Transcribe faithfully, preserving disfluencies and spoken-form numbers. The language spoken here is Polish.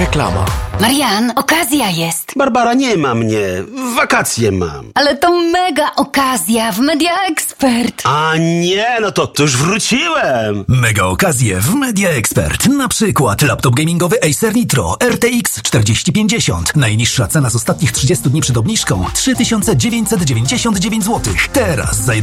Reklama. Marian, okazja jest. Barbara, nie ma mnie. Wakacje mam. Ale to mega okazja w Media Expert. A nie, no to, to już wróciłem. Mega okazje w Media Expert. Na przykład laptop gamingowy Acer Nitro R T X czterdzieści pięćdziesiąt. Najniższa cena z ostatnich trzydziestu dni przed obniżką trzy tysiące dziewięćset dziewięćdziesiąt dziewięć złotych. Teraz za